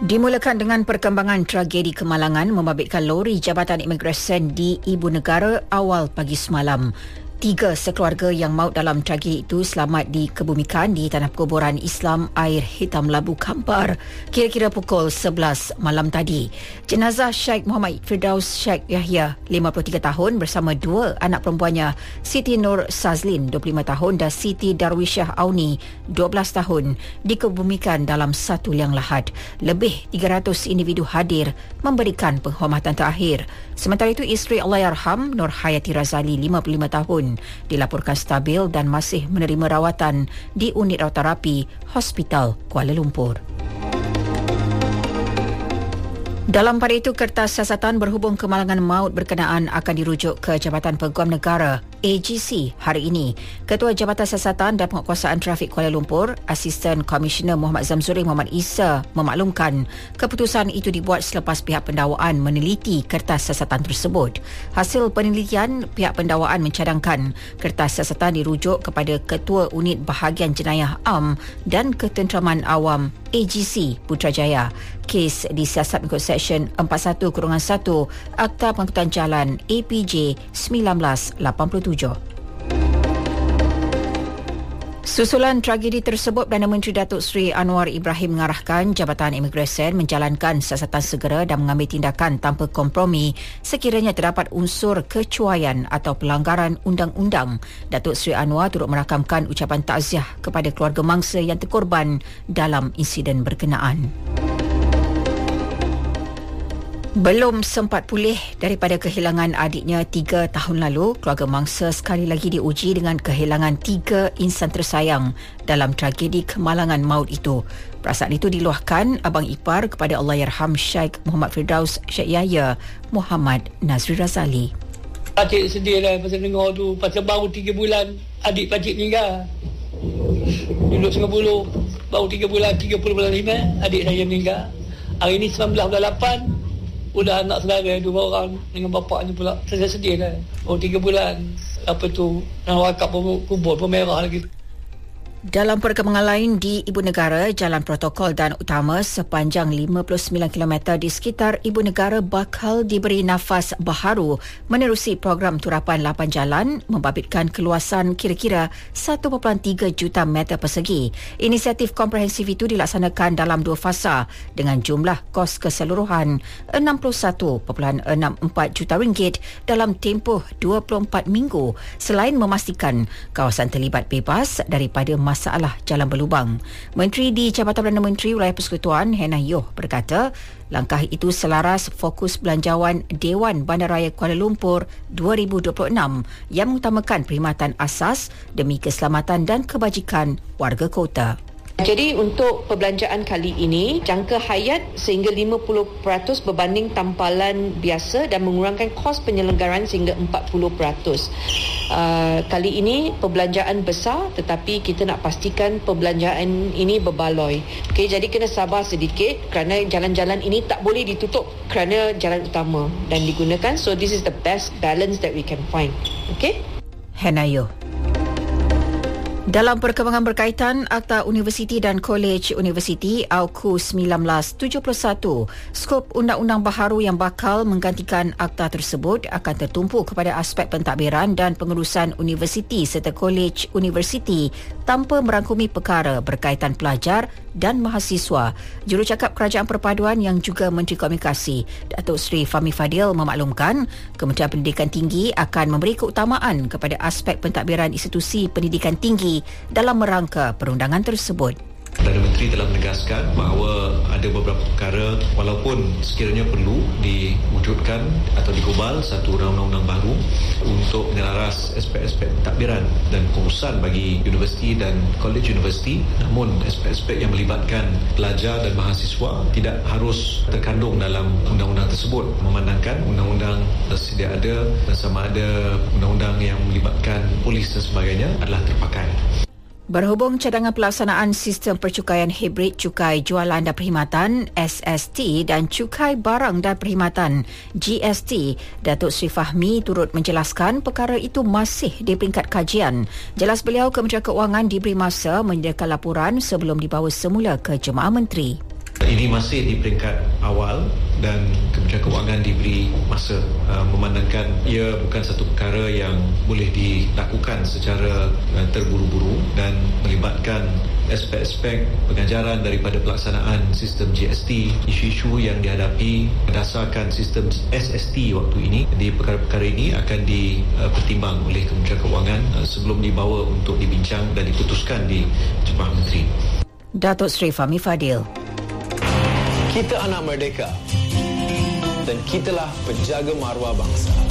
Dimulakan dengan perkembangan tragedi kemalangan membabitkan lori Jabatan Imigresen di Ibu Negara awal pagi semalam. 3 sekeluarga yang maut dalam tragedi itu selamat dikebumikan di Tanah Perkuburan Islam Air Hitam Labu Kampar kira-kira pukul 11 malam tadi. Jenazah Sheikh Muhammad Firdaus Sheikh Yahya, 53 tahun bersama 2 anak perempuannya, Siti Nur Sazlin, 25 tahun dan Siti Darwisyah Auni, 12 tahun, dikebumikan dalam satu liang lahat. Lebih 300 individu hadir memberikan penghormatan terakhir. Sementara itu, isteri Allahyarham Nur Hayati Razali, 55 tahun, dilaporkan stabil dan masih menerima rawatan di unit rawat terapi Hospital Kuala Lumpur. Dalam pada itu, kertas siasatan berhubung kemalangan maut berkenaan akan dirujuk ke Jabatan Peguam Negara AGC hari ini. Ketua Jabatan Siasatan dan Penguatkuasaan Trafik Kuala Lumpur, Asisten Komisioner Muhammad Zamzuri Muhammad Isa memaklumkan keputusan itu dibuat selepas pihak pendakwaan meneliti kertas siasatan tersebut. Hasil penelitian, pihak pendakwaan mencadangkan kertas siasatan dirujuk kepada Ketua Unit Bahagian Jenayah Am dan Ketenteraman Awam AGC Putrajaya. Kes disiasat mengikut Seksyen 41-1 Akta Pengangkutan Jalan APJ 1987. Susulan tragedi tersebut, Perdana Menteri Datuk Seri Anwar Ibrahim mengarahkan Jabatan Imigresen menjalankan siasatan segera dan mengambil tindakan tanpa kompromi sekiranya terdapat unsur kecuaian atau pelanggaran undang-undang. Datuk Seri Anwar turut merakamkan ucapan takziah kepada keluarga mangsa yang terkorban dalam insiden berkenaan. Belum sempat pulih daripada kehilangan adiknya 3 tahun lalu, keluarga mangsa sekali lagi diuji dengan kehilangan 3 insan tersayang dalam tragedi kemalangan maut itu. Perasaan itu diluahkan abang ipar kepada Allahyarham Sheikh Muhammad Firdaus Sheikh Yahya, Muhammad Nazri Razali. Pakcik sedih lah pasal dengar tu, pasal baru 3 bulan adik pakcik meninggal. Duduk Singapura, baru 3 bulan, 30 bulan 5 adik saya meninggal. Hari ni 19 bulan 8, udah anak saudara 2 orang dengan bapaknya pula. Saya sedih lah. 3 bulan apa tu, nak wakaf kubur pun merah lagi. Dalam perkembangan lain di Ibu Negara, jalan protokol dan utama sepanjang 59 km di sekitar Ibu Negara bakal diberi nafas baharu menerusi program turapan 8 jalan membabitkan keluasan kira-kira 1.3 juta meter persegi. Inisiatif komprehensif itu dilaksanakan dalam 2 fasa dengan jumlah kos keseluruhan RM61.64 juta dalam tempoh 24 minggu, selain memastikan kawasan terlibat bebas daripada masalah jalan berlubang. Menteri di Jabatan Perdana Menteri Wilayah Persekutuan Hannah Yeoh berkata, langkah itu selaras fokus belanjawan Dewan Bandaraya Kuala Lumpur 2026 yang mengutamakan perkhidmatan asas demi keselamatan dan kebajikan warga kota. Jadi untuk perbelanjaan kali ini, jangka hayat sehingga 50% berbanding tampalan biasa dan mengurangkan kos penyelenggaraan sehingga 40%. Kali ini perbelanjaan besar, tetapi kita nak pastikan perbelanjaan ini berbaloi. Okay, jadi kena sabar sedikit kerana jalan-jalan ini tak boleh ditutup kerana jalan utama dan digunakan. So this is the best balance that we can find. Okay? Hannah Yeoh. Dalam perkembangan berkaitan Akta Universiti dan Kolej Universiti AUKU 1971, skop undang-undang baharu yang bakal menggantikan akta tersebut akan tertumpu kepada aspek pentadbiran dan pengurusan universiti serta kolej universiti tanpa merangkumi perkara berkaitan pelajar dan mahasiswa. Jurucakap Kerajaan Perpaduan yang juga Menteri Komunikasi, Datuk Seri Fahmi Fadil memaklumkan Kementerian Pendidikan Tinggi akan memberi keutamaan kepada aspek pentadbiran institusi pendidikan tinggi dalam merangka perundangan tersebut. Perdana Menteri telah menegaskan bahawa ada beberapa perkara walaupun sekiranya perlu diwujudkan atau digubal satu undang-undang baru untuk menyelaras aspek-aspek pentadbiran dan pengurusan bagi universiti dan kolej universiti, namun aspek-aspek yang melibatkan pelajar dan mahasiswa tidak harus terkandung dalam undang-undang tersebut, memandangkan undang-undang sedia ada dan sama ada undang-undang yang melibatkan polis dan sebagainya adalah terpakai. Berhubung cadangan pelaksanaan sistem percukaian hibrid cukai jualan dan perkhidmatan SST dan cukai barang dan perkhidmatan GST, Datuk Seri Fahmi turut menjelaskan perkara itu masih di peringkat kajian. Jelas beliau, Kementerian Keuangan diberi masa menyediakan laporan sebelum dibawa semula ke Jemaah Menteri. Ini masih di peringkat awal dan Kementerian Kewangan diberi masa memandangkan ia bukan satu perkara yang boleh dilakukan secara terburu-buru dan melibatkan aspek-aspek pengajaran daripada pelaksanaan sistem GST, isu-isu yang dihadapi berdasarkan sistem SST waktu ini. Di perkara-perkara ini akan dipertimbang oleh Kementerian Kewangan sebelum dibawa untuk dibincang dan diputuskan di Jabatan Menteri. Datuk Seri Fahmi Fadil. Kita anak merdeka dan kitalah penjaga maruah bangsa.